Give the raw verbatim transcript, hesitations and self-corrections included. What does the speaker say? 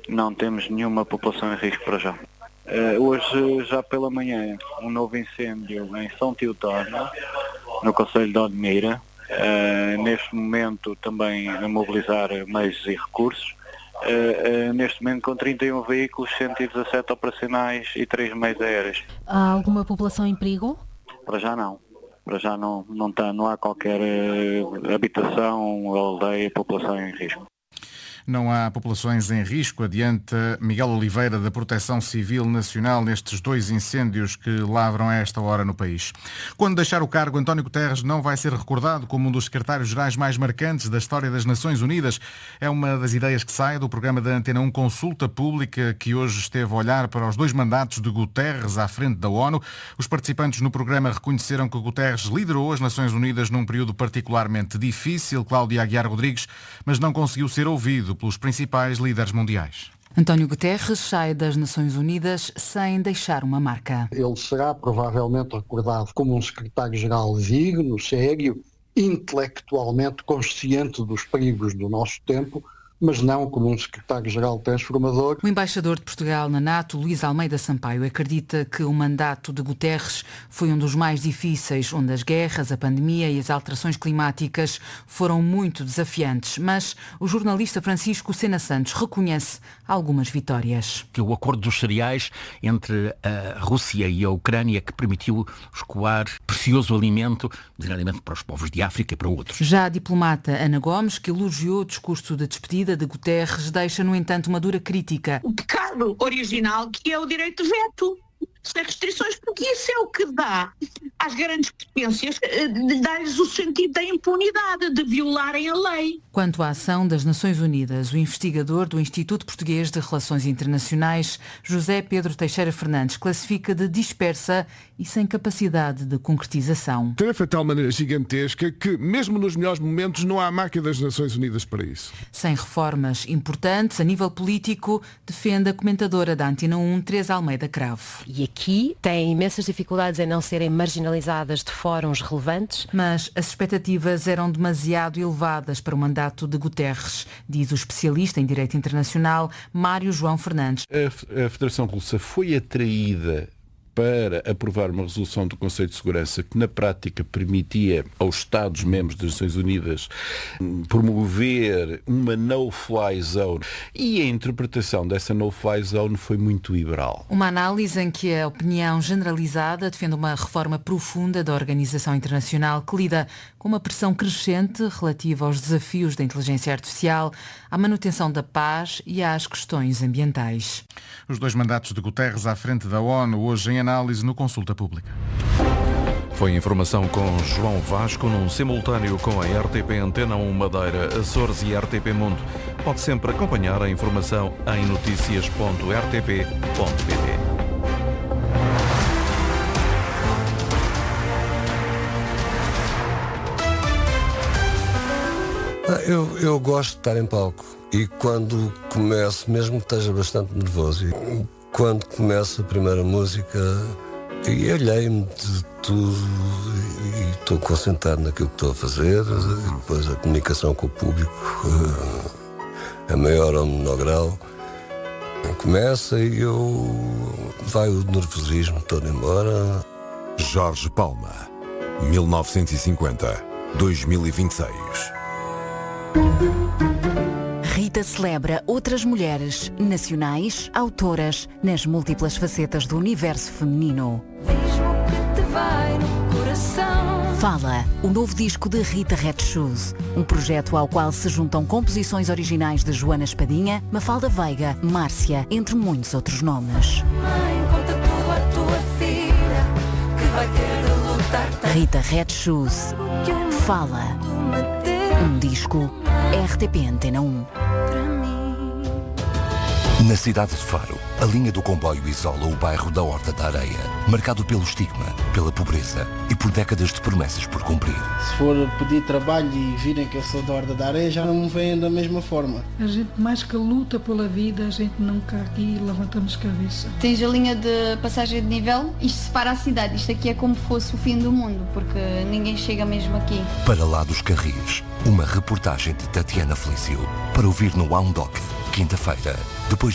Não temos nenhuma população em risco para já. Uh, hoje, já pela manhã, um novo incêndio em São Teotorno, no concelho de Odmira. Uh, neste momento também a mobilizar meios e recursos. Uh, uh, neste momento com trinta e um veículos, cento e dezassete operacionais e três meios aéreos. Há alguma população em perigo? Para já não. Para já não, não, tá, não há qualquer uh, habitação, aldeia, população em risco. Não há populações em risco, adianta Miguel Oliveira, da Proteção Civil Nacional, nestes dois incêndios que lavram a esta hora no país. Quando deixar o cargo, António Guterres não vai ser recordado como um dos secretários-gerais mais marcantes da história das Nações Unidas. É uma das ideias que sai do programa da Antena um Consulta Pública, que hoje esteve a olhar para os dois mandatos de Guterres à frente da ONU. Os participantes no programa reconheceram que Guterres liderou as Nações Unidas num período particularmente difícil, Cláudia Aguiar Rodrigues, mas não conseguiu ser ouvido pelos principais líderes mundiais. António Guterres sai das Nações Unidas sem deixar uma marca. Ele será provavelmente recordado como um secretário-geral digno, sério, intelectualmente consciente dos perigos do nosso tempo, mas não como um secretário-geral transformador. O embaixador de Portugal na NATO, Luís Almeida Sampaio, acredita que o mandato de Guterres foi um dos mais difíceis, onde as guerras, a pandemia e as alterações climáticas foram muito desafiantes. Mas o jornalista Francisco Sena Santos reconhece algumas vitórias. Que o acordo dos cereais entre a Rússia e a Ucrânia, que permitiu escoar precioso alimento, designadamente para os povos de África e para outros. Já a diplomata Ana Gomes, que elogiou o discurso de despedida de Guterres, deixa, no entanto, uma dura crítica. O pecado original, que é o direito de veto, sem restrições, porque isso é o que dá às grandes potências, dá-lhes o sentido da impunidade, de violarem a lei. Quanto à ação das Nações Unidas, o investigador do Instituto Português de Relações Internacionais, José Pedro Teixeira Fernandes, classifica de dispersa e sem capacidade de concretização. Tarefa de tal maneira gigantesca que, mesmo nos melhores momentos, não há máquina das Nações Unidas para isso. Sem reformas importantes a nível político, defende a comentadora da Antena um, Teresa Almeida Cravo. E aqui têm imensas dificuldades em não serem marginalizadas de fóruns relevantes. Mas as expectativas eram demasiado elevadas para o mandato de Guterres, diz o especialista em Direito Internacional Mário João Fernandes. A, a Federação Russa foi atraída para aprovar uma resolução do Conselho de Segurança que na prática permitia aos Estados-membros das Nações Unidas promover uma no-fly zone, e a interpretação dessa no-fly zone foi muito liberal. Uma análise em que a opinião generalizada defende uma reforma profunda da Organização Internacional que lida com uma pressão crescente relativa aos desafios da inteligência artificial, à manutenção da paz e às questões ambientais. Os dois mandatos de Guterres à frente da ONU, hoje em análise no Consulta Pública. Foi informação com João Vasco, num simultâneo com a R T P Antena um Madeira, Açores e R T P Mundo. Pode sempre acompanhar a informação em notícias ponto r t p ponto p t. Eu, eu gosto de estar em palco e quando começo, mesmo que esteja bastante nervoso, e quando começo a primeira música, e alhei-me de tudo e estou concentrado naquilo que estou a fazer, e depois a comunicação com o público, a maior ou menor grau, começa e eu vai o nervosismo todo embora. Jorge Palma, mil novecentos e cinquenta a dois mil e vinte e seis. Rita celebra outras mulheres nacionais, autoras, nas múltiplas facetas do universo feminino. Fala, o novo disco de Rita Red Shoes, um projeto ao qual se juntam composições originais de Joana Espadinha, Mafalda Veiga, Márcia, entre muitos outros nomes. Rita Red Shoes. Fala. Um disco R T P Antena um. Na cidade de Faro, a linha do comboio isola o bairro da Horta da Areia, marcado pelo estigma, pela pobreza e por décadas de promessas por cumprir. Se for pedir trabalho e virem que eu sou da Horta da Areia, já não me veem da mesma forma. A gente mais que luta pela vida, a gente nunca aqui levantamos cabeça. Tens a linha de passagem de nível, isto separa a cidade, isto aqui é como se fosse o fim do mundo, porque ninguém chega mesmo aqui. Para lá dos Carris, uma reportagem de Tatiana Felício, para ouvir no Wound Doc, quinta-feira, depois